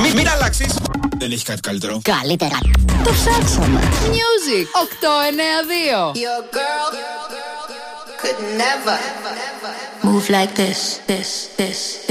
Μην αλλάξεις. Δεν έχει κάτι καλύτερο. Καλύτερα. Το ψάξαμε. Music 892. Your girl could never move like this.